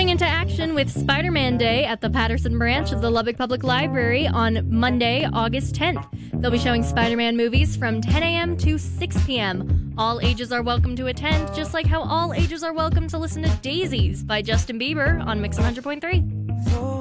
Swing into action with Spider-Man Day at the Patterson branch of the Lubbock Public Library on Monday, August 10th. They'll be showing Spider-Man movies from 10 a.m. to 6 p.m. All ages are welcome to attend, just like how all ages are welcome to listen to Daisies by Justin Bieber on Mix 100.3.